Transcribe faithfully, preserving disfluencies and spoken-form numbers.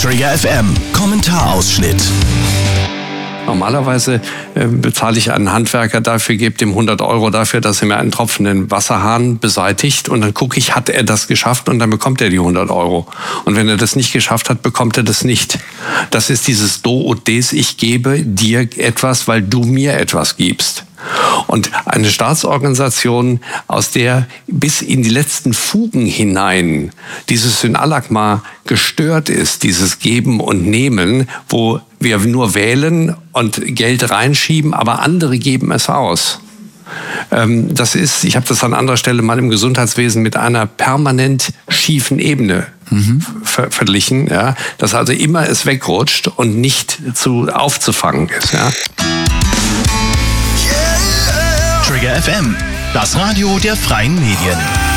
Trigger F M Kommentarausschnitt. Normalerweise äh, bezahle ich einen Handwerker dafür, gebe dem hundert Euro dafür, dass er mir einen tropfenden Wasserhahn beseitigt, und dann gucke ich, hat er das geschafft, und dann bekommt er die hundert Euro. Und wenn er das nicht geschafft hat, bekommt er das nicht. Das ist dieses Do und Des, ich gebe dir etwas, weil du mir etwas gibst. Und eine Staatsorganisation, aus der bis in die letzten Fugen hinein dieses Synallagma gestört ist, dieses Geben und Nehmen, wo wir nur wählen und Geld reinschieben, aber andere geben es aus. Ähm, das ist, ich habe das an anderer Stelle mal im Gesundheitswesen mit einer permanent schiefen Ebene mhm. ver- verglichen, ja, dass also immer es wegrutscht und nicht zu aufzufangen ist. Ja. Trigger F M, das Radio der freien Medien.